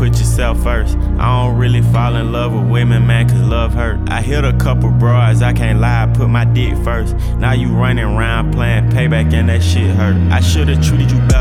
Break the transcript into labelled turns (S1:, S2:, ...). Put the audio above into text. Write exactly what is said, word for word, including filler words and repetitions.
S1: put yourself first. I don't really fall in love with women, man, cause love hurt. I hit a couple broads, I can't lie, I put my dick first. Now you running around playing payback and that shit hurt. I should've treated you better.